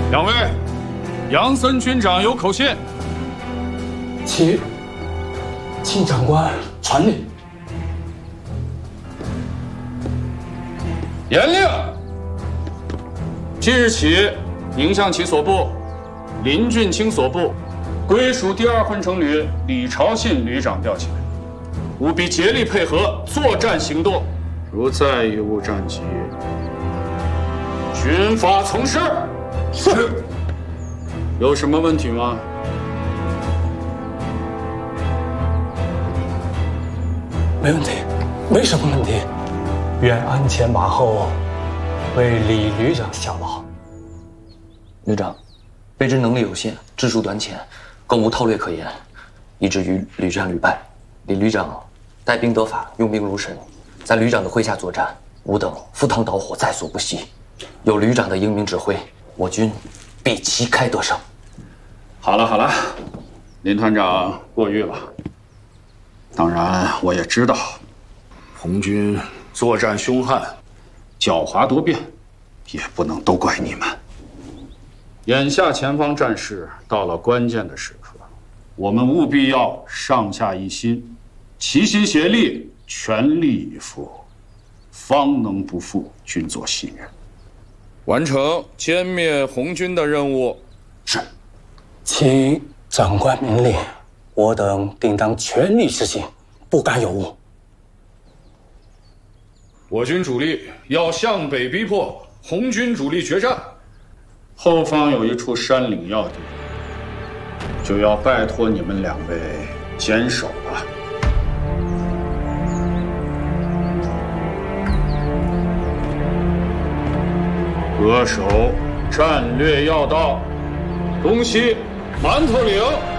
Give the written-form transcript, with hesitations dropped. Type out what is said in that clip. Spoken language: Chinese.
两位，杨森军长有口信， 请长官传令。 严令！即日起，宁向奇所部、林俊卿所部归属第2混成旅李朝信旅长调遣，务必竭力配合作战行动。如再贻误战机，军法从事。 是。 有什么问题吗？ 没问题，没什么问题。愿鞍前马后，为李旅长效劳。 旅长，卑职能力有限，智术短浅，更无韬略可言，以至于屡战屡败。李旅长带兵得法，用兵如神，在旅长的麾下作战，吾等赴汤蹈火，在所不惜。有旅长的英明指挥，我军必旗开得胜。 好了，林团长过誉了。当然，我也知道，红军作战凶悍，狡猾多变，也不能都怪你们。眼下前方战事到了关键的时刻，我们务必要上下一心，齐心协力，全力以赴，方能不负军座信任，完成歼灭红军的任务。 是，请长官明令，我等定当全力执行，不敢有误。 我军主力要向北逼迫红军主力决战，后方有一处山岭要地，就要拜托你们2位坚守了。扼守战略要道，东西馒头岭。